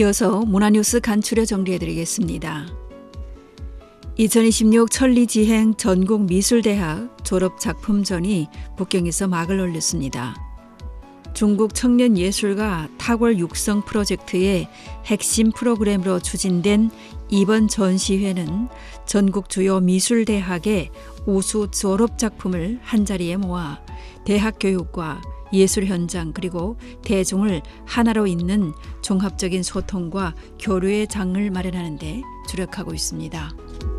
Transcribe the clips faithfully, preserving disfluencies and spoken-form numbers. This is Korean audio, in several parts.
이어서 문화뉴스 간추려 정리해드리겠습니다. 이천이십육 천리지행 전국미술대학 졸업작품전이 북경에서 막을 올렸습니다. 중국 청년예술가 탁월 육성 프로젝트의 핵심 프로그램으로 추진된 이번 전시회는 전국 주요 미술대학의 우수 졸업작품을 한자리에 모아 대학 교육과 예술 현장 그리고 대중을 하나로 잇는 종합적인 소통과 교류의 장을 마련하는 데 주력하고 있습니다.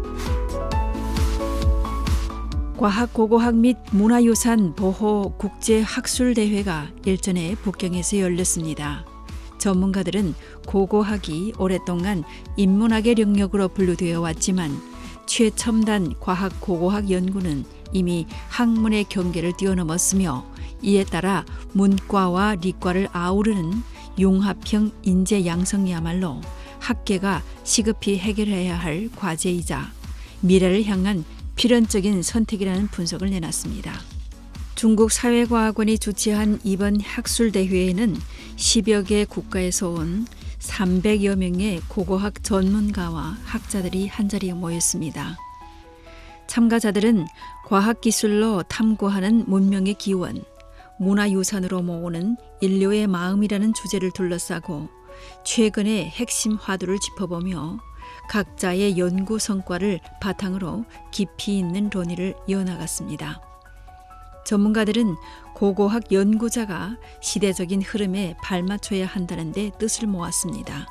과학 고고학 및 문화유산 보호 국제학술대회가 일전에 북경에서 열렸습니다. 전문가들은 고고학이 오랫동안 인문학의 영역으로 분류되어 왔지만 최첨단 과학 고고학 연구는 이미 학문의 경계를 뛰어넘었으며 이에 따라 문과와理과를 아우르는 융합형 인재 양성이야말로 학계가 시급히 해결해야 할 과제이자 미래를 향한 필연적인 선택이라는 분석을 내놨습니다. 중국 사회과학원이 주최한 이번 학술대회에는 십여 개 국가에서 온 삼백여 명의 고고학 전문가와 학자들이 한자리에 모였습니다. 참가자들은 과학기술로 탐구하는 문명의 기원, 문화유산으로 모으는 인류의 마음이라는 주제를 둘러싸고 최근의 핵심 화두를 짚어보며 각자의 연구 성과를 바탕으로 깊이 있는 논의를 이어나갔습니다. 전문가들은 고고학 연구자가 시대적인 흐름에 발맞춰야 한다는 데 뜻을 모았습니다.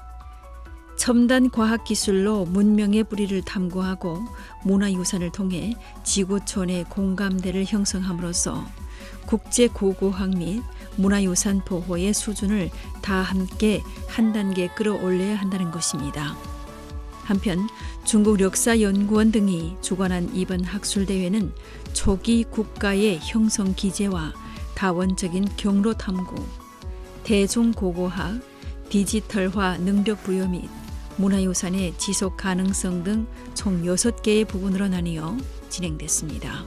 첨단 과학기술로 문명의 뿌리를 탐구하고 문화유산을 통해 지구촌의 공감대를 형성함으로써 국제 고고학 및 문화유산 보호의 수준을 다 함께 한 단계 끌어올려야 한다는 것입니다. 한편 중국 역사연구원 등이 주관한 이번 학술대회는 초기 국가의 형성 기제와 다원적인 경로 탐구, 대중고고학, 디지털화 능력 부여 및 문화유산의 지속 가능성 등 총 여섯 개의 부분으로 나뉘어 진행됐습니다.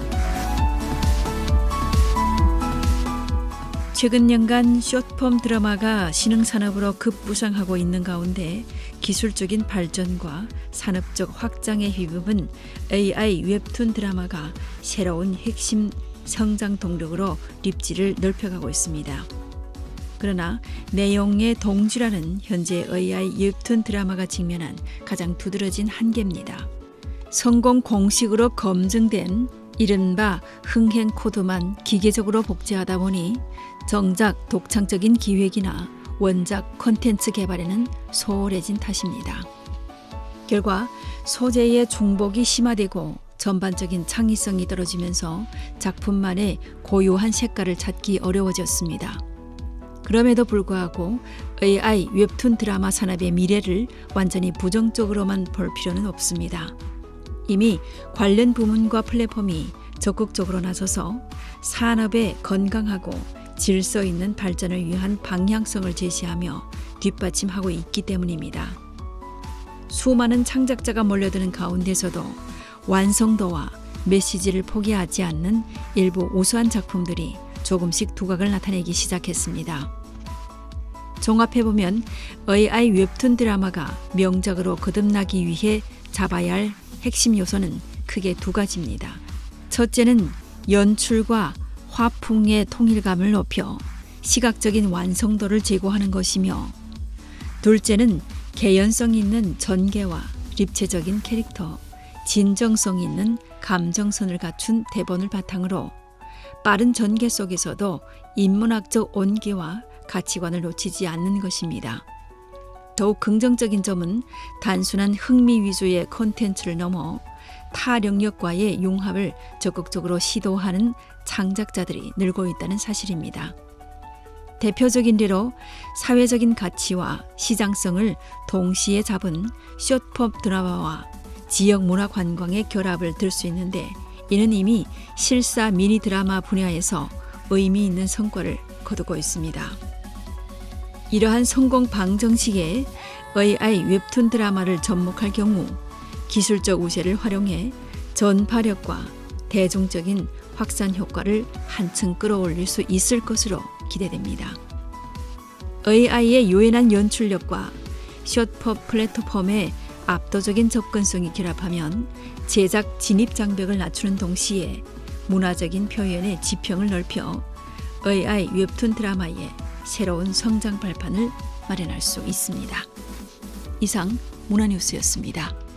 최근 년간 숏폼 드라마가 신흥산업으로 급부상하고 있는 가운데 기술적인 발전과 산업적 확장에 휘부은 에이아이 웹툰 드라마가 새로운 핵심 성장 동력으로 입지를 넓혀가고 있습니다. 그러나 내용의 동질화는 현재 에이아이 웹툰 드라마가 직면한 가장 두드러진 한계입니다. 성공 공식으로 검증된 이른바 흥행 코드만 기계적으로 복제하다 보니 정작 독창적인 기획이나 원작 콘텐츠 개발에는 소홀해진 탓입니다. 결과 소재의 중복이 심화되고 전반적인 창의성이 떨어지면서 작품만의 고유한 색깔을 찾기 어려워졌습니다. 그럼에도 불구하고 에이아이 웹툰 드라마 산업의 미래를 완전히 부정적으로만 볼 필요는 없습니다. 이미 관련 부문과 플랫폼이 적극적으로 나서서 산업의 건강하고 질서 있는 발전을 위한 방향성을 제시하며 뒷받침하고 있기 때문입니다. 수많은 창작자가 몰려드는 가운데서도 완성도와 메시지를 포기하지 않는 일부 우수한 작품들이 조금씩 두각을 나타내기 시작했습니다. 종합해보면 에이아이 웹툰 드라마가 명작으로 거듭나기 위해 잡아야 할 핵심 요소는 크게 두 가지입니다. 첫째는 연출과 화풍의 통일감을 높여 시각적인 완성도를 제고하는 것이며, 둘째는 개연성 있는 전개와 입체적인 캐릭터, 진정성 있는 감정선을 갖춘 대본을 바탕으로 빠른 전개 속에서도 인문학적 온기와 가치관을 놓치지 않는 것입니다. 더욱 긍정적인 점은 단순한 흥미 위주의 콘텐츠를 넘어 타 영역과의 융합을 적극적으로 시도하는 창작자들이 늘고 있다는 사실입니다. 대표적인 예로 사회적인 가치와 시장성을 동시에 잡은 숏폼 드라마와 지역 문화 관광의 결합을 들 수 있는데, 이는 이미 실사 미니 드라마 분야에서 의미 있는 성과를 거두고 있습니다. 이러한 성공 방정식에 에이아이 웹툰 드라마를 접목할 경우 기술적 우세를 활용해 전파력과 대중적인 확산 효과를 한층 끌어올릴 수 있을 것으로 기대됩니다. 에이아이의 요연한 연출력과 숏폼 플랫폼의 압도적인 접근성이 결합하면 제작 진입 장벽을 낮추는 동시에 문화적인 표현의 지평을 넓혀 에이아이 웹툰 드라마의 새로운 성장 발판을 마련할 수 있습니다. 이상 문화뉴스였습니다.